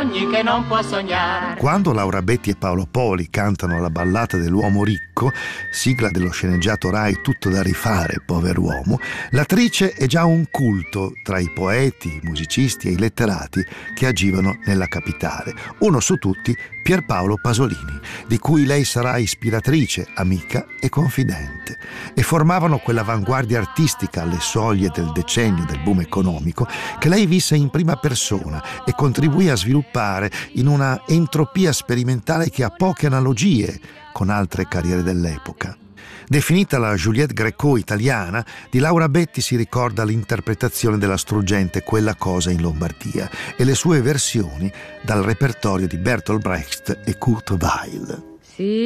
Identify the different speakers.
Speaker 1: sogni che non può sognare.
Speaker 2: Quando Laura Betti e Paolo Poli cantano la ballata dell'uomo ricco, sigla dello sceneggiato Rai Tutto da rifare, pover'uomo, l'attrice è già un culto tra i poeti, i musicisti e i letterati che agivano nella capitale. Uno su tutti, Pierpaolo Pasolini, di cui lei sarà ispiratrice, amica e confidente. E formavano quell'avanguardia artistica alle soglie del decennio del boom economico che lei visse in prima persona e contribuì a sviluppare in una entropia sperimentale che ha poche analogie con altre carriere dell'epoca. Definita la Juliette Gréco italiana, di Laura Betti si ricorda l'interpretazione della struggente Quella cosa in Lombardia e le sue versioni dal repertorio di Bertolt Brecht e Kurt Weill.
Speaker 3: Sì.